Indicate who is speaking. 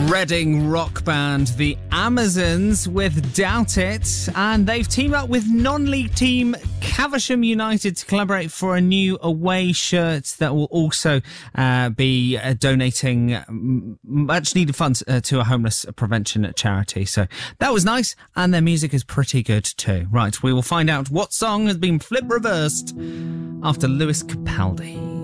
Speaker 1: Reading rock band The Amazons with Doubt It, and they've teamed up with non-league team Caversham United to collaborate for a new away shirt that will also be donating much needed funds to a homeless prevention charity. So that was nice, and their music is pretty good too. Right, we will find out what song has been flip reversed after Lewis Capaldi.